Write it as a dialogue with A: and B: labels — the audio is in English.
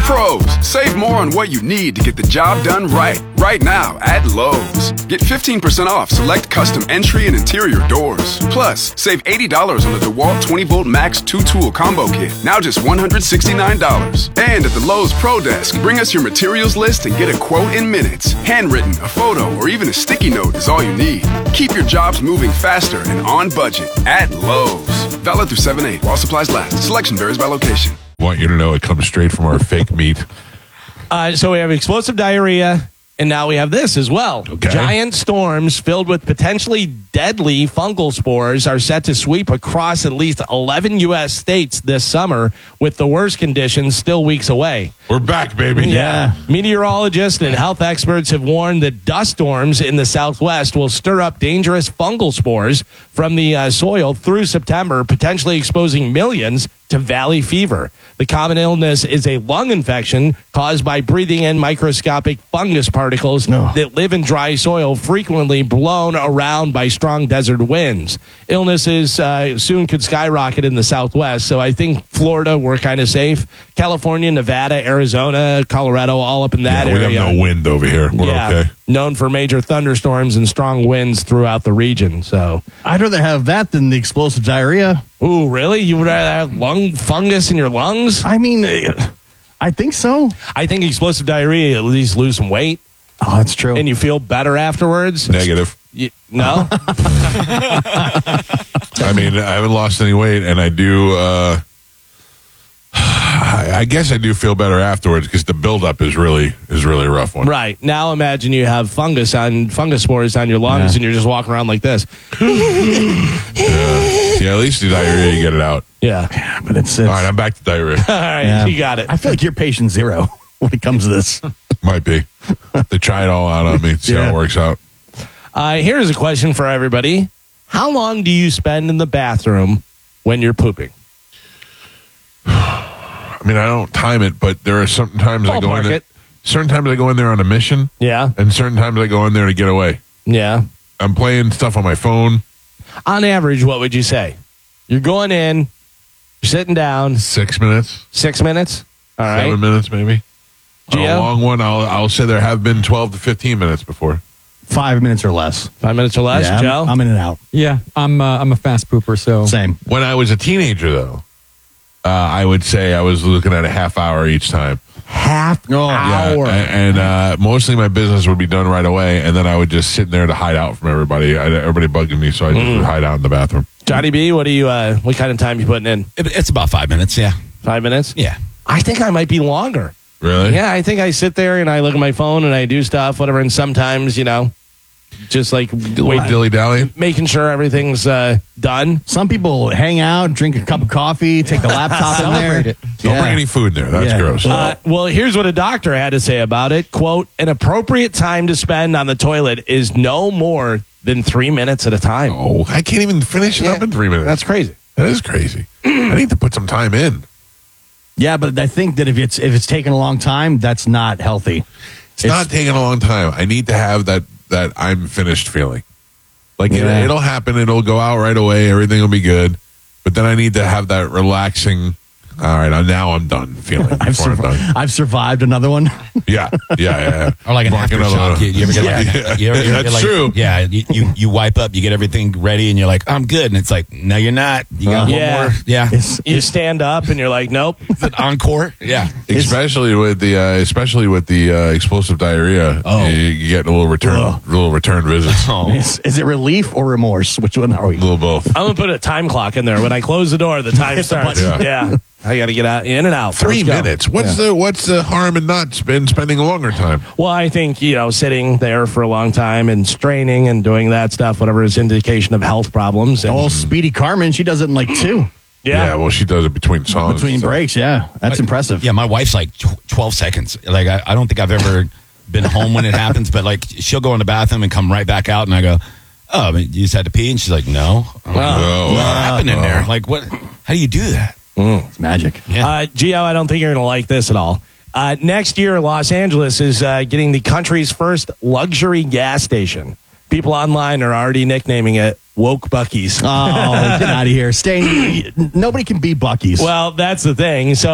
A: Pros, save more on what you need to get the job done right now at Lowe's. Get 15% off select custom entry and interior doors. Plus, save $80 on the DeWalt 20-volt Max 2-tool combo kit, now just $169. And at the Lowe's Pro Desk, bring us your materials list and get a quote in minutes. Handwritten, a photo, or even a sticky note is all you need. Keep your jobs moving faster and on budget at Lowe's. Valid through 7/8 while supplies last. Selection varies by location.
B: Want you to know it comes straight from our fake meat.
C: So we have explosive diarrhea, and now we have this as well.
B: Okay.
C: Giant storms filled with potentially deadly fungal spores are set to sweep across at least 11 U.S. states this summer, with the worst conditions still weeks away.
B: We're back, baby.
C: Yeah. Meteorologists and health experts have warned that dust storms in the Southwest will stir up dangerous fungal spores from the soil through September, potentially exposing millions to valley fever. The common illness is a lung infection caused by breathing in microscopic fungus particles that live in dry soil, frequently blown around by strong desert winds. Illnesses soon could skyrocket in the Southwest, so I think Florida, we're kind of safe. California, Nevada, Arizona, Colorado, all up in that area.
B: We have no wind over here. We're okay.
C: Known for major thunderstorms and strong winds throughout the region. So
D: I'd rather have that than the explosive diarrhea.
C: Ooh, really? You would rather have lung fungus in your lungs?
D: I mean, I think so.
C: I think explosive diarrhea, at least lose some weight.
D: Oh, that's true.
C: And you feel better afterwards?
B: Negative.
C: No?
B: I mean, I haven't lost any weight, and I do. I guess I do feel better afterwards because the buildup is really a rough one.
C: Right. Now imagine you have fungus spores on your lungs and you're just walking around like this.
B: Yeah, at least the diarrhea, you get it out.
C: Yeah.
D: But it's
B: all right, I'm back to diarrhea.
C: All right, you got it.
D: I feel like you're patient zero when it comes to this.
B: Might be. They try it all out on me, see how it works out.
C: Here's a question for everybody. How long do you spend in the bathroom when you're pooping?
B: I mean, I don't time it, but there are certain times I go in there. Certain times I go in there on a mission.
C: Yeah.
B: And certain times I go in there to get away.
C: Yeah.
B: I'm playing stuff on my phone.
C: On average, what would you say? You're going in, you're sitting down.
B: 6 minutes.
C: 6 minutes? All right.
B: 7 minutes, maybe. On a long one, I'll say there have been 12 to 15 minutes before.
D: 5 minutes or less.
C: 5 minutes or less,
D: Yeah,
C: Joe?
D: I'm in and out.
E: Yeah, I'm a fast pooper, so.
D: Same.
B: When I was a teenager, though, I would say I was looking at a half hour each time.
D: Half hour.
B: And mostly my business would be done right away, and then I would just sit there to hide out from everybody. Everybody bugging me, so I just would hide out in the bathroom.
C: Johnny B, what kind of time you putting in?
F: It's about 5 minutes, yeah.
C: 5 minutes?
F: Yeah.
C: I think I might be longer.
B: Really?
C: Yeah, I think I sit there and I look at my phone and I do stuff, whatever, and sometimes, just like
B: dilly-dally,
C: making sure everything's done.
D: Some people hang out, drink a cup of coffee, take the laptop in there.
B: Don't bring any food in there. That's gross.
C: Well, here's what a doctor had to say about it. Quote, an appropriate time to spend on the toilet is no more than 3 minutes at a time.
B: Oh, I can't even finish it up in 3 minutes.
C: That's crazy.
B: That is crazy. I need to put some time in.
D: Yeah, but I think that if it's taking a long time, that's not healthy.
B: It's not taking a long time. I need to have that I'm finished feeling. Like it'll happen. It'll go out right away. Everything will be good. But then I need to have that relaxing. All right, now I'm done feeling.
D: I've survived another one.
B: Yeah.
F: Or like an aftershock. You ever get
B: That's true.
F: Yeah, you wipe up, you get everything ready, and you're like, I'm good. And it's like, no, you're not. You got one more. Yeah.
C: You stand up and you're like, nope.
F: It's an encore. Yeah.
B: Especially with the explosive diarrhea. You get a little return visits.
D: Is it relief or remorse? Which one are we?
B: A little both.
C: I'm going to put a time clock in there. When I close the door, the time starts. Yeah. I got to get out, in and out.
B: 3 minutes. What's the harm in not spending a longer time?
C: Well, I think, sitting there for a long time and straining and doing that stuff, whatever is indication of health problems. And,
D: Speedy Carmen, she does it in like 2.
B: Yeah, well, she does it between songs.
D: Between breaks, yeah. That's impressive.
F: Yeah, my wife's like 12 seconds. Like, I don't think I've ever been home when it happens, but like, she'll go in the bathroom and come right back out, and I go, oh, you just had to pee? And she's like, no. I'm like, what happened in there? Like, what? How do you do that?
D: It's magic.
C: Yeah. Gio, I don't think you're going to like this at all. Next year, Los Angeles is getting the country's first luxury gas station. People online are already nicknaming it Woke Buc-ee's.
D: Oh, get out of here. Nobody can be Buc-ee's.
C: Well, that's the thing. So